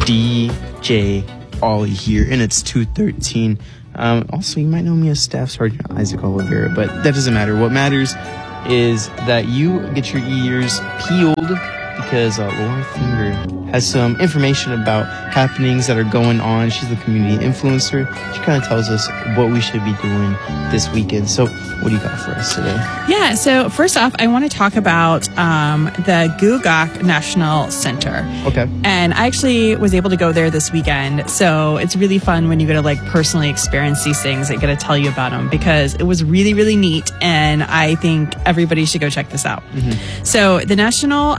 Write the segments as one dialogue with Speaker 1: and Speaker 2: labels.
Speaker 1: DJ Ollie here, and it's 2:13. Also, you might know me as Staff Sergeant Isaac Oliveira, but that doesn't matter. What matters is that you get your ears peeled because Laura Finger has some information about happenings that are going on. She's the community influencer. She kind of tells us what we should be doing this weekend. So what do you got for us today?
Speaker 2: Yeah, so first off, I want to talk about the Gugak National Center.
Speaker 1: Okay.
Speaker 2: And I actually was able to go there this weekend. So it's really fun when you get to like personally experience these things. I get to tell you about them because it was really, really neat. And I think everybody should go check this out. Mm-hmm. So the National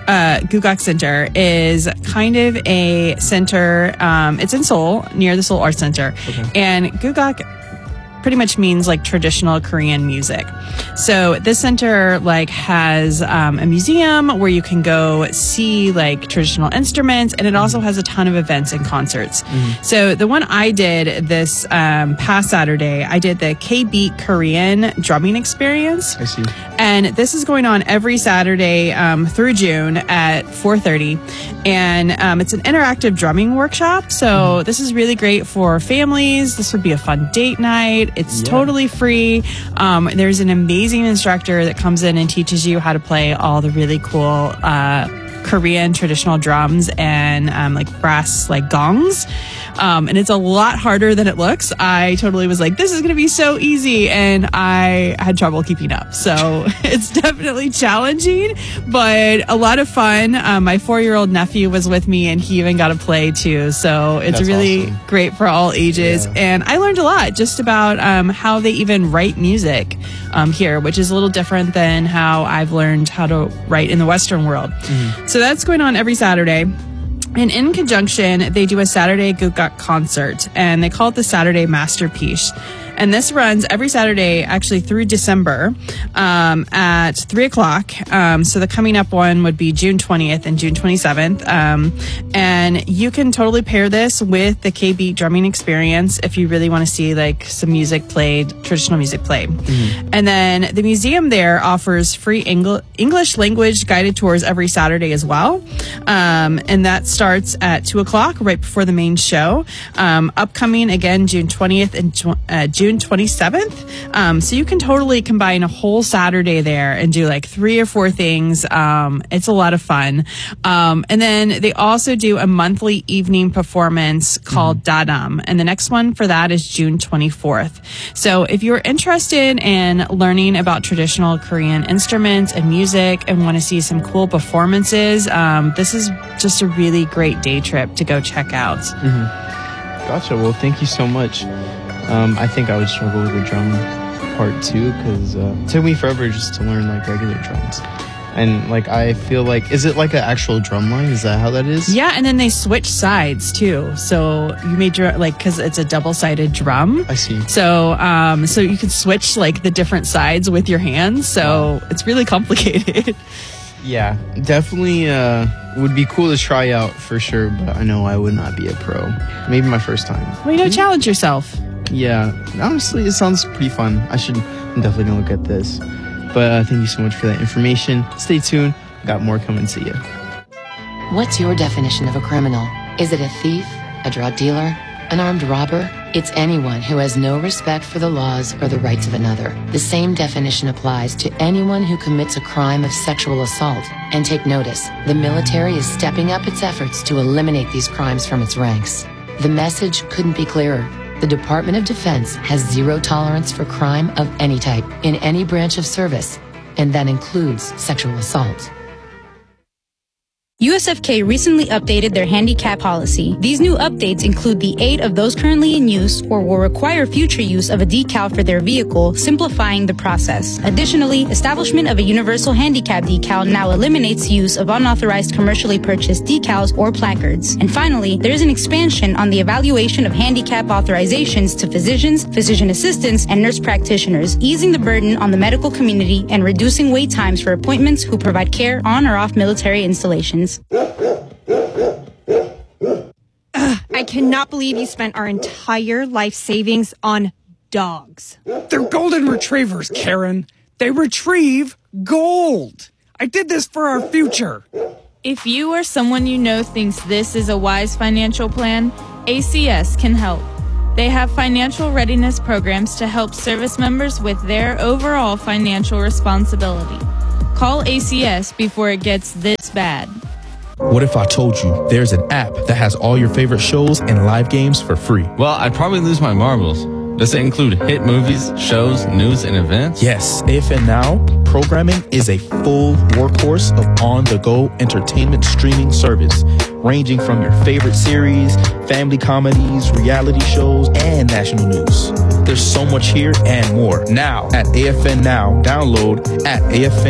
Speaker 2: Gugak Center is kind of a center. It's in Seoul, near the Seoul Arts Center. Okay. And Gugak pretty much means like traditional Korean music. So this center like has a museum where you can go see like traditional instruments, and it also has a ton of events and concerts. Mm-hmm. So the one I did this past Saturday, I did the K-Beat Korean drumming experience.
Speaker 1: I see.
Speaker 2: And this is going on every Saturday through June at 4:30. And it's an interactive drumming workshop. So this is really great for families. This would be a fun date night. It's totally free. There's an amazing instructor that comes in and teaches you how to play all the really cool Korean traditional drums and like brass like gongs. And it's a lot harder than it looks. I totally was like, this is going to be so easy. And I had trouble keeping up. So it's definitely challenging, but a lot of fun. My 4-year-old nephew was with me and he even got to play too. So it's
Speaker 1: That's
Speaker 2: really
Speaker 1: awesome.
Speaker 2: Great for all ages. Yeah. And I learned a lot just about how they even write music here, which is a little different than how I've learned how to write in the Western world. Mm-hmm. So that's going on every Saturday. And in conjunction, they do a Saturday Gugak concert, and they call it the Saturday Masterpiece. And this runs every Saturday, actually through December, at 3 o'clock. So the coming up one would be June 20th and June 27th. And you can totally pair this with the K-Beat drumming experience if you really want to see like some music played, traditional music played. Mm-hmm. And then the museum there offers free English language guided tours every Saturday as well. And that starts at 2 o'clock right before the main show. Upcoming again, June 20th and June 27th. So you can totally combine a whole Saturday there and do like 3 or 4 things. It's a lot of fun. And then they also do a monthly evening performance called Dadam. And the next one for that is June 24th. So if you're interested in learning about traditional Korean instruments and music and want to see some cool performances, this is just a really great day trip to go check out.
Speaker 1: Mm-hmm. Gotcha. Well, thank you so much. I think I would struggle with the drum part too, because it took me forever just to learn like regular drums. And like I feel like, is it like an actual drum line? Is that how that is?
Speaker 2: Yeah, and then they switch sides too. So you made your like, because it's a double-sided drum.
Speaker 1: I see.
Speaker 2: So so you can switch like the different sides with your hands. So It's really complicated.
Speaker 1: Yeah, definitely would be cool to try out for sure, but I know I would not be a pro. Maybe my first time.
Speaker 2: Well, you gotta challenge yourself.
Speaker 1: Yeah, honestly, it sounds pretty fun. I'm definitely gonna look at this. But thank you so much for that information. Stay tuned. Got more coming to you.
Speaker 3: What's your definition of a criminal? Is it a thief, a drug dealer, an armed robber? It's anyone who has no respect for the laws or the rights of another. The same definition applies to anyone who commits a crime of sexual assault. And take notice, the military is stepping up its efforts to eliminate these crimes from its ranks. The message couldn't be clearer. The Department of Defense has zero tolerance for crime of any type in any branch of service, and that includes sexual assault.
Speaker 4: USFK recently updated their handicap policy. These new updates include the 8 of those currently in use or will require future use of a decal for their vehicle, simplifying the process. Additionally, establishment of a universal handicap decal now eliminates use of unauthorized commercially purchased decals or placards. And finally, there is an expansion on the evaluation of handicap authorizations to physicians, physician assistants, and nurse practitioners, easing the burden on the medical community and reducing wait times for appointments who provide care on or off military installations.
Speaker 5: I cannot believe you spent our entire life savings on dogs.
Speaker 6: They're golden retrievers, Karen. They retrieve gold. I did this for our future.
Speaker 2: If you or someone you know thinks this is a wise financial plan, ACS can help. They have financial readiness programs to help service members with their overall financial responsibility. Call ACS before it gets this bad.
Speaker 7: What if I told you there's an app that has all your favorite shows and live games for free?
Speaker 8: Well, I'd probably lose my marbles. Does it include hit movies, shows, news, and events?
Speaker 7: Yes, AFN Now programming is a full workhorse of on-the-go entertainment streaming service, ranging from your favorite series, family comedies, reality shows, and national news. There's so much here and more. Now at AFN Now, download at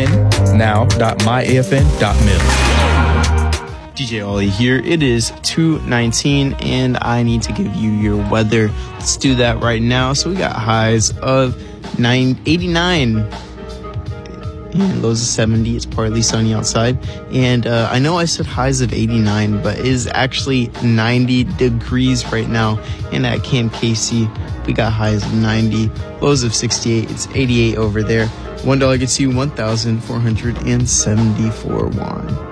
Speaker 7: afnnow.myafn.mil.
Speaker 1: DJ Ollie here. It is 2:19 and I need to give you your weather. Let's do that right now. So we got highs of 89 and lows of 70. It's partly sunny outside. And I know I said highs of 89, but it is actually 90 degrees right now. And at Camp Casey, we got highs of 90, lows of 68. It's 88 over there. $1 gets you 1,474 won.